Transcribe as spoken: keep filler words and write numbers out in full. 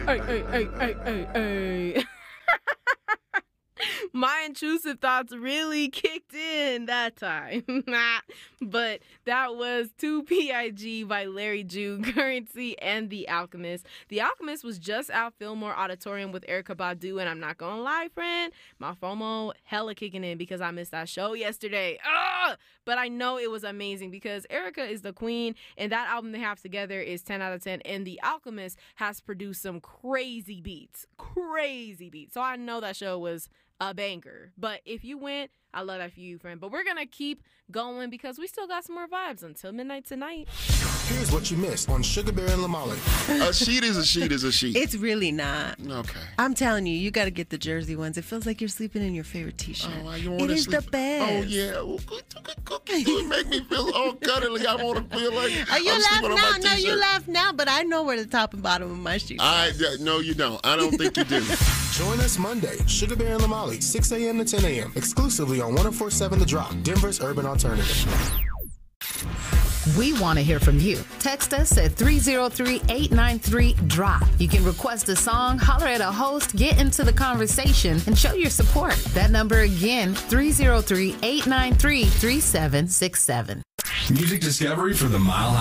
Hey, hey, hey, hey, hey, hey. My intrusive thoughts really kicked in that time. But that was two P I G by Larry June, Currency, and The Alchemist. The Alchemist was just out Fillmore Auditorium with Erykah Badu, and I'm not gonna lie, friend, my FOMO hella kicking in because I missed that show yesterday. Ugh! But I know it was amazing because Erykah is the queen, and that album they have together is ten out of ten, and The Alchemist has produced some crazy beats. Crazy beats. So I know that show was a banger. But if you went, I love that for you, friend. But we're going to keep going because we still got some more vibes until midnight tonight. Here's what you missed on Sugar Bear and Lamali. A sheet is a sheet is a sheet. It's really not. Okay. I'm telling you, you got to get the jersey ones. It feels like you're sleeping in your favorite T-shirt. Oh, you it is sleep. the best. Oh, yeah. Oh, you make me feel all cuddly. I want to feel like oh, you I'm laugh sleeping on now. my No, T-shirt. you laugh now, but I know where the top and bottom of my shoes I, are. yeah, no, you don't. I don't think you do. Join us Monday, Sugar Bear and Lamali, six a.m. to ten a.m., exclusively on one oh four point seven The Drop, Denver's Urban Alternative. We want to hear from you. Text us at three oh three, eight nine three, D R O P. You can request a song, holler at a host, get into the conversation, and show your support. That number again, three oh three, eight nine three, three seven six seven. Music discovery for the Mile High